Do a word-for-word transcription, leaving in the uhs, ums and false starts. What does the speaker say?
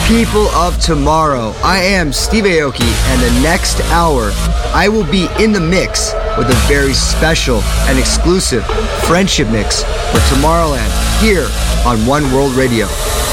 People of tomorrow, I am Steve Aoki, and the next hour, I will be in the mix with a very special and exclusive friendship mix for Tomorrowland here on One World Radio.